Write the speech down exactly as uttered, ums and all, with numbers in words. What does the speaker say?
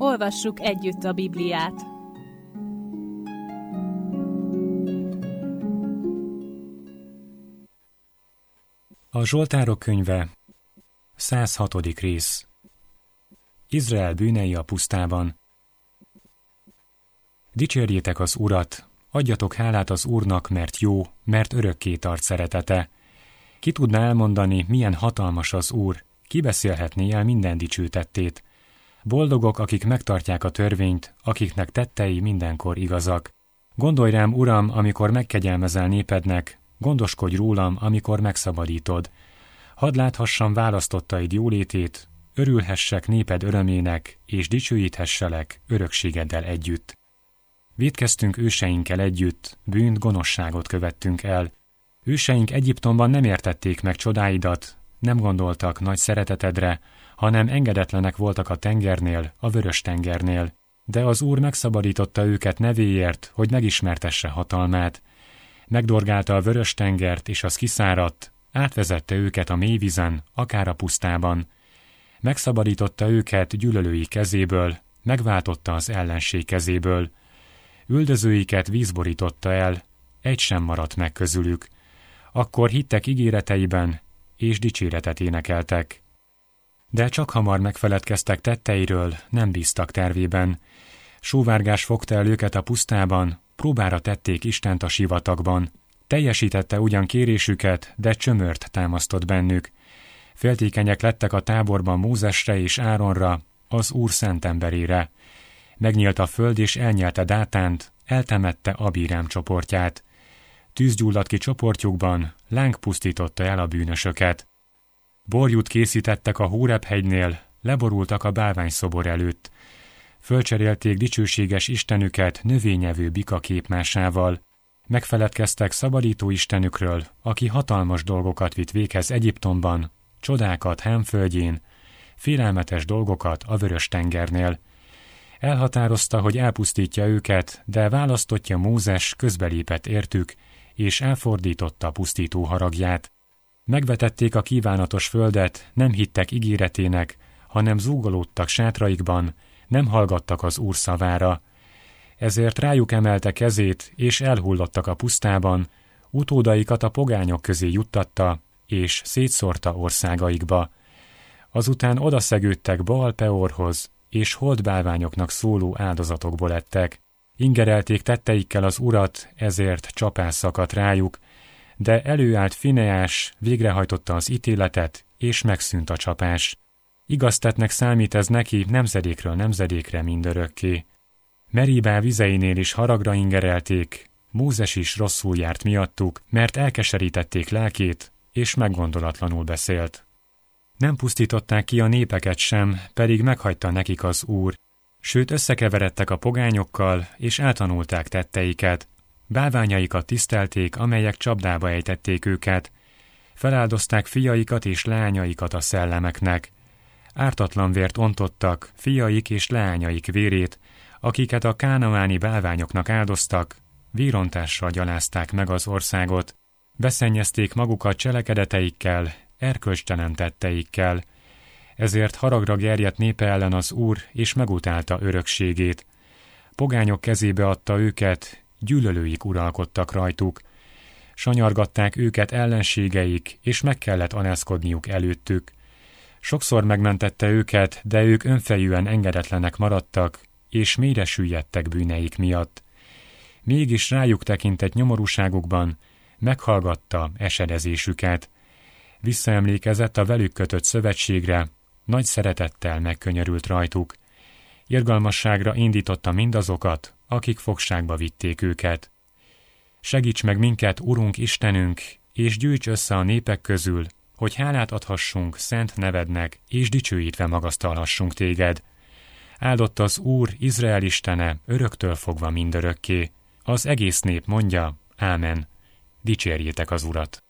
Olvassuk együtt a Bibliát. A Zsoltárok könyve, száz hatodik rész. Izrael bűnei a pusztában. Dicsérjétek az Urat, adjatok hálát az Úrnak, mert jó, mert örökké tart szeretete. Ki tudná elmondani, milyen hatalmas az Úr, ki beszélhetné el minden dicsőtettét. Boldogok, akik megtartják a törvényt, akiknek tettei mindenkor igazak. Gondolj rám, Uram, amikor megkegyelmezel népednek, gondoskodj rólam, amikor megszabadítod. Hadd láthassam választottaid jólétét, örülhessek néped örömének, és dicsőíthesselek örökségeddel együtt. Vétkeztünk őseinkkel együtt, bűnt, gonoszságot követtünk el. Őseink Egyiptomban nem értették meg csodáidat, nem gondoltak nagy szeretetedre, hanem engedetlenek voltak a tengernél, a vörös tengernél. De az Úr megszabadította őket nevéért, hogy megismertesse hatalmát. Megdorgálta a vörös tengert, és az kiszáradt, átvezette őket a mélyvízen, akár a pusztában. Megszabadította őket gyűlölői kezéből, megváltotta az ellenség kezéből. Üldözőiket víz borította el, egy sem maradt meg közülük. Akkor hittek ígéreteiben, és dicséretet énekeltek. De csak hamar megfeledkeztek tetteiről, nem bíztak tervében. Sóvárgás fogta el őket a pusztában, próbára tették Istent a sivatagban. Teljesítette ugyan kérésüket, de csömört támasztott bennük. Féltékenyek lettek a táborban Mózesre és Áronra, az Úr szent emberére. Megnyílt a föld és elnyelte Dátánt, eltemette Abírám csoportját. Tűz gyulladt ki csoportjukban, láng pusztította el a bűnösöket. Borjút készítettek a Hóreb-hegynél, leborultak a bálványszobor előtt. Fölcserélték dicsőséges istenüket növényevő bika képmásával. Megfeledkeztek szabadító istenükről, aki hatalmas dolgokat vitt véghez Egyiptomban, csodákat Hám földjén, félelmetes dolgokat a Vörös-tengernél. Elhatározta, hogy elpusztítja őket, de választottja Mózes közbelépett értük, és elfordította pusztító haragját. Megvetették a kívánatos földet, nem hittek ígéretének, hanem zúgolódtak sátraikban, nem hallgattak az Úr szavára. Ezért rájuk emelte kezét, és elhullottak a pusztában, utódaikat a pogányok közé juttatta, és szétszórta országaikba. Azután odaszegődtek Baal-peorhoz, és holdbálványoknak szóló áldozatokból ettek. Ingerelték tetteikkel az Urat, ezért csapás szakadt rájuk, de előállt Fineás, végrehajtotta az ítéletet, és megszűnt a csapás. Igaz tettnek számít ez neki nemzedékről nemzedékre mindörökké. Meribá vizeinél is haragra ingerelték, Mózes is rosszul járt miattuk, mert elkeserítették lelkét, és meggondolatlanul beszélt. Nem pusztították ki a népeket sem, pedig meghagyta nekik az Úr, sőt összekeveredtek a pogányokkal, és eltanulták tetteiket. Bálványaikat tisztelték, amelyek csapdába ejtették őket. Feláldozták fiaikat és leányaikat a szellemeknek. Ártatlan vért ontottak, fiaik és leányaik vérét, akiket a kánaáni bálványoknak áldoztak, vérontással gyalázták meg az országot. Beszennyezték magukat cselekedeteikkel, erkölcstelen tetteikkel. Ezért haragra gerjedt népe ellen az Úr, és megutálta örökségét. Pogányok kezébe adta őket, gyűlölőik uralkodtak rajtuk. Sanyargatták őket ellenségeik, és meg kellett alázkodniuk előttük. Sokszor megmentette őket, de ők önfejűen engedetlenek maradtak, és mélyre süllyedtek bűneik miatt. Mégis rájuk tekintett nyomorúságukban, meghallgatta esedezésüket. Visszaemlékezett a velük kötött szövetségre, nagy szeretettel megkönyörült rajtuk. Irgalmasságra indította mindazokat, akik fogságba vitték őket. Segíts meg minket, Urunk Istenünk, és gyűjts össze a népek közül, hogy hálát adhassunk szent nevednek, és dicsőítve magasztalhassunk téged. Áldott az Úr, Izrael Istene, öröktől fogva mindörökké. Az egész nép mondja, ámen. Dicsérjétek az Urat!